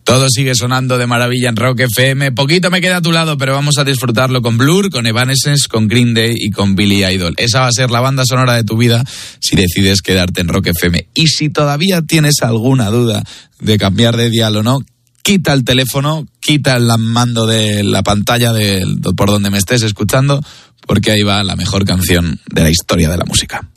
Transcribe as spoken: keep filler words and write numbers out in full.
Todo sigue sonando de maravilla en Rock F M. Poquito me queda a tu lado, pero vamos a disfrutarlo con Blur, con Evanescence, con Green Day y con Billy Idol. Esa va a ser la banda sonora de tu vida si decides quedarte en Rock F M. Y si todavía tienes alguna duda de cambiar de dial o no, quita el teléfono, quita el mando de la pantalla de, por donde me estés escuchando, porque ahí va la mejor canción de la historia de la música.